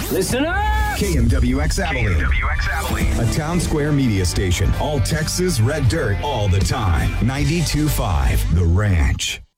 Listen up! KMWX Abilene. KMWX Abilene. A town square media station. All Texas red dirt all the time. 92.5 The Ranch.